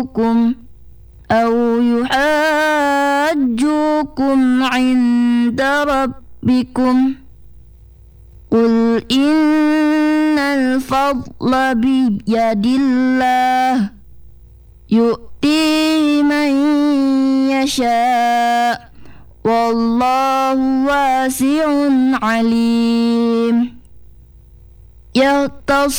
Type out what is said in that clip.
أو يحاجوكم عند ربكم قل إن الفضل بيد الله يؤتيه من يشاء والله واسع عليم يختص